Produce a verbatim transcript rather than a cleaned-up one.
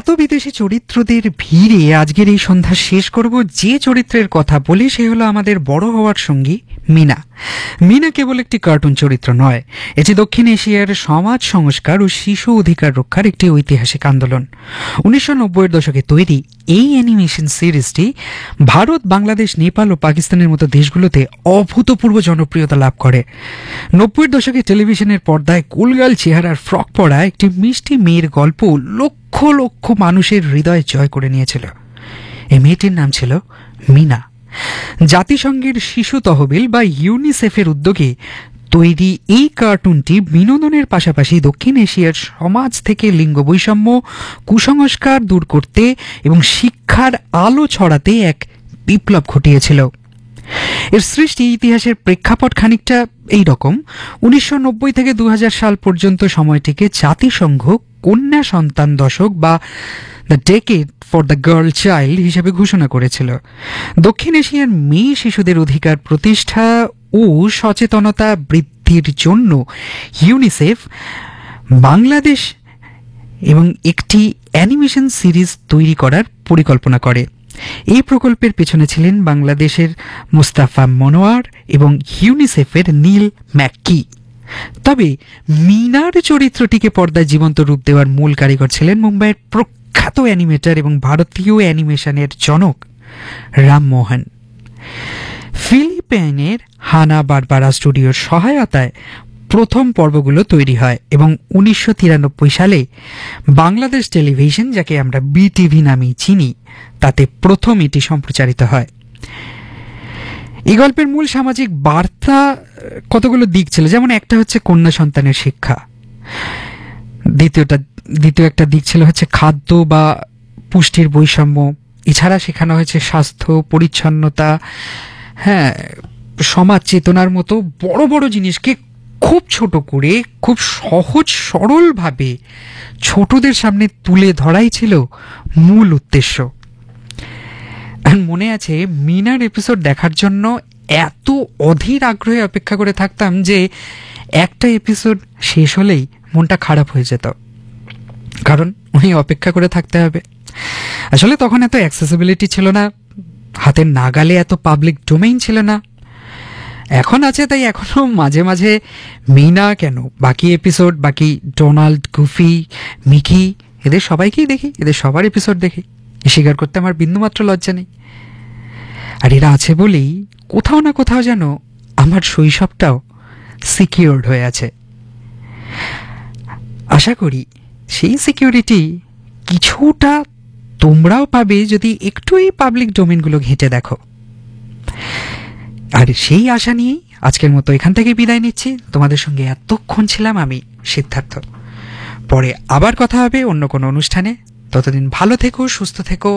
এত বিদেশি চরিত্রদের ভিড়ে আজকের এই সন্ধ্যা শেষ করব যে চরিত্রের কথা বলি সে হলো আমাদের বড় হওয়ার সঙ্গী মিনা। মিনা কেবল একটি কার্টুন চরিত্র নয়, এটি দক্ষিণ এশিয়ার সমাজ সংস্কার ও শিশু অধিকার রক্ষার একটি ঐতিহাসিক আন্দোলন। উনিশশো নব্বইয়ের দশকে তৈরি এই অ্যানিমেশন সিরিজটি ভারত, বাংলাদেশ, নেপাল ও পাকিস্তানের মতো দেশগুলোতে অভূতপূর্ব জনপ্রিয়তা লাভ করে। নব্বইয়ের দশকে টেলিভিশনের পর্দায় গোলগাল চেহারার ফ্রক পরা একটি মিষ্টি মেয়ের গল্প লক্ষ লক্ষ মানুষের হৃদয় জয় করে নিয়েছিল। এই মেয়েটির নাম ছিল মিনা। জাতিসংঘের শিশু তহবিল বা ইউনিসেফের উদ্যোগে তৈরি এই কার্টুনটি বিনোদনের পাশাপাশি দক্ষিণ এশিয়ার সমাজ থেকে লিঙ্গ বৈষম্য, কুসংস্কার দূর করতে এবং শিক্ষার আলো ছড়াতে এক বিপ্লব ঘটিয়েছিল। এর সৃষ্টি ইতিহাসের প্রেক্ষাপট খানিকটা এই রকম। উনিশশো নব্বই থেকে দু হাজার সাল পর্যন্ত সময়টিকে জাতিসংঘ কন্যা সন্তান দশক বা the decade for the girl child হিসেবে ঘোষণা করেছিল। দক্ষিণ এশিয়ার মেয়ে শিশুদের অধিকার প্রতিষ্ঠা ও সচেতনতা বৃদ্ধির জন্য ইউনিসেফ বাংলাদেশ এবং একটি অ্যানিমেশন সিরিজ তৈরি করার পরিকল্পনা করে। এই প্রকল্পের পেছনে ছিলেন বাংলাদেশের মুস্তাফা মনোয়ার এবং ইউনিসেফের নীল ম্যাককি। তবে মিনার চরিত্রটিকে পর্দায় জীবন্ত রূপ দেওয়ার মূল কারিগর ছিলেন মুম্বাইয়ের প্রখ্যাত অ্যানিমেটর এবং ভারতীয় অ্যানিমেশনের জনক রামমোহন। ফিলিপাইনের হানা বারবারা স্টুডিওর সহায়তায় প্রথম পর্বগুলো তৈরি হয় এবং উনিশশো তিরানব্বই সালে বাংলাদেশ টেলিভিশন, যাকে আমরা বিটিভি নামেই চিনি, তাতে প্রথম এটি সম্প্রচারিত হয়। এই গল্পের মূল সামাজিক বার্তা কতগুলো দিক ছিল, যেমন একটা হচ্ছে কন্যা সন্তানের শিক্ষা, দ্বিতীয়টা দ্বিতীয় একটা দিক ছিল হচ্ছে খাদ্য বা পুষ্টির বৈষম্য, এছাড়া শেখানো হয়েছে স্বাস্থ্য, পরিচ্ছন্নতা, হ্যাঁ, সমাজ চেতনার মতো বড় বড় জিনিসকে খুব ছোট করে খুব সহজ সরলভাবে ছোটদের সামনে তুলে ধরাই ছিল মূল উদ্দেশ্য। আর মনে আছে মিনার এপিসোড দেখার জন্য এত অধীর আগ্রহে অপেক্ষা করে থাকতাম যে একটা এপিসোড শেষ হলেই মনটা খারাপ হয়ে যেত, কারণ উনি অপেক্ষা করে থাকতে হবে। আসলে তখন এত অ্যাক্সেসিবিলিটি ছিল না, হাতের নাগালে এত পাবলিক ডোমেইন ছিল না। এখন আছে, তাই এখনো মাঝে মাঝে মিনা কেন, বাকি এপিসোড, বাকি ডোনাল্ড, গুফি, মিকি, এদের সবাইকেই দেখি, এদের সবার এপিসোড দেখি, স্বীকার করতে আমার বিন্দুমাত্র লজ্জা নেই। আর এরা আছে বলেই কোথাও না কোথাও যেন আমার শৈশবটাও সিকিউরড হয়ে আছে। আশা করি সেই সিকিউরিটি কিছুটা তোমরাও পাবে যদি একটু এই পাবলিক ডোমেনগুলো ঘেঁটে দেখো। আর সেই আশা নিয়েই আজকের মতো এখান থেকে বিদায় নিচ্ছি। তোমাদের সঙ্গে এতক্ষণ ছিলাম আমি সিদ্ধার্থ। পরে আবার কথা হবে অন্য কোনো অনুষ্ঠানে। ততদিন ভালো থেকো, সুস্থ থেকো।